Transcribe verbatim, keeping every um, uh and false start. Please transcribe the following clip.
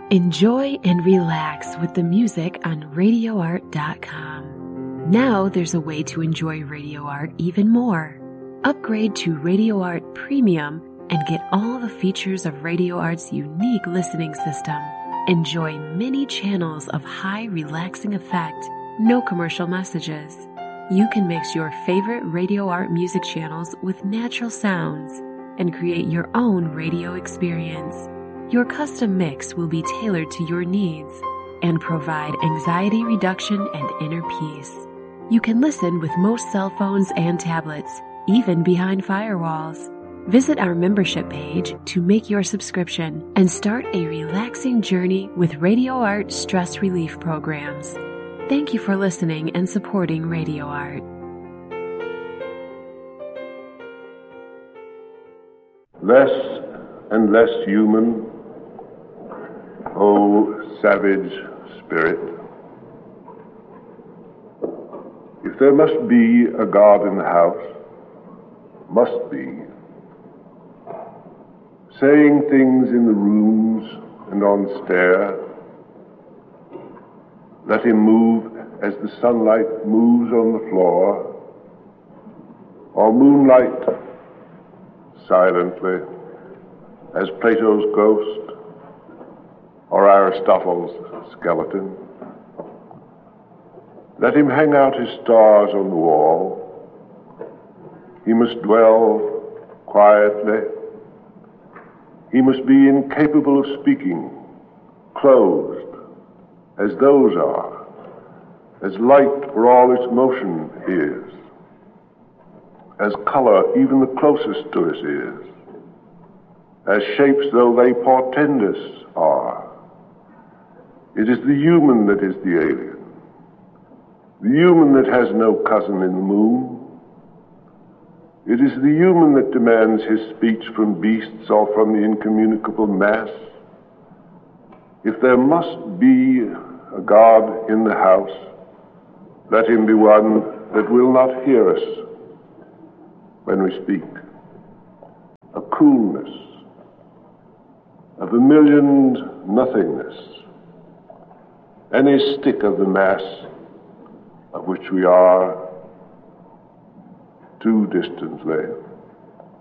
Enjoy and relax with the music on radio art dot com. Now there's a way to enjoy Radio Art even more. Upgrade to Radio Art Premium and get all the features of Radio Art's unique listening system. Enjoy many channels of high relaxing effect, no commercial messages. You can mix your favorite Radio Art music channels with natural sounds and create your own radio experience. Your custom mix will be tailored to your needs and provide anxiety reduction and inner peace. You can listen with most cell phones and tablets, even behind firewalls. Visit our membership page to make your subscription and start a relaxing journey with Radio Art stress relief programs. Thank you for listening and supporting Radio Art. Less and less human, O savage spirit. If there must be a God in the house, must be, saying things in the rooms and on the stair, let him move as the sunlight moves on the floor, or moonlight silently as Plato's ghost or Aristotle's skeleton. Let him hang out his stars on the wall. He must dwell quietly. He must be incapable of speaking, closed, as those are, as light for all its motion is, as color even the closest to us is, as shapes though they portend us are. It is the human that is the alien, the human that has no cousin in the moon. It is the human that demands his speech from beasts or from the incommunicable mass. If there must be a God in the house, let him be one that will not hear us when we speak. A coolness, a vermilioned nothingness, any stick of the mass of which we are too distantly.